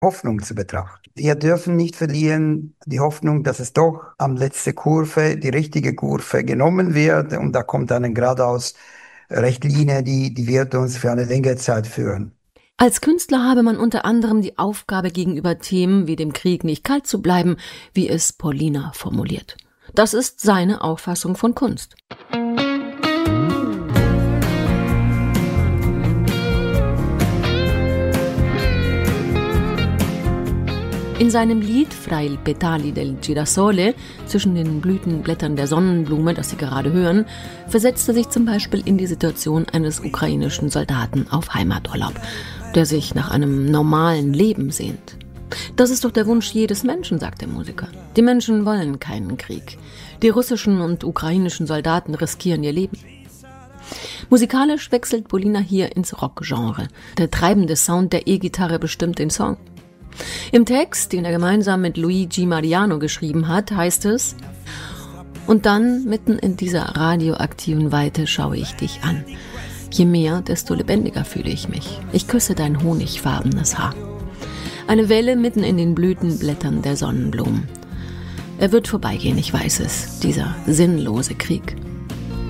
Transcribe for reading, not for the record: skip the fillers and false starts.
Hoffnung zu betrachten. Wir dürfen nicht verlieren die Hoffnung, dass es doch am letzten Kurve, die richtige Kurve genommen wird und da kommt dann eine geradeaus Rechtlinie, die wird uns für eine längere Zeit führen. Als Künstler habe man unter anderem die Aufgabe, gegenüber Themen wie dem Krieg nicht kalt zu bleiben, wie es Paulina formuliert. Das ist seine Auffassung von Kunst. In seinem Lied Fra i petali del girasole, zwischen den Blütenblättern der Sonnenblume, das Sie gerade hören, versetzt er sich zum Beispiel in die Situation eines ukrainischen Soldaten auf Heimaturlaub, der sich nach einem normalen Leben sehnt. Das ist doch der Wunsch jedes Menschen, sagt der Musiker. Die Menschen wollen keinen Krieg. Die russischen und ukrainischen Soldaten riskieren ihr Leben. Musikalisch wechselt Paulina hier ins Rockgenre. Der treibende Sound der E-Gitarre bestimmt den Song. Im Text, den er gemeinsam mit Luigi Mariano geschrieben hat, heißt es: Und dann, mitten in dieser radioaktiven Weite, schaue ich dich an. Je mehr, desto lebendiger fühle ich mich. Ich küsse dein honigfarbenes Haar. Eine Welle mitten in den Blütenblättern der Sonnenblumen. Er wird vorbeigehen, ich weiß es, dieser sinnlose Krieg.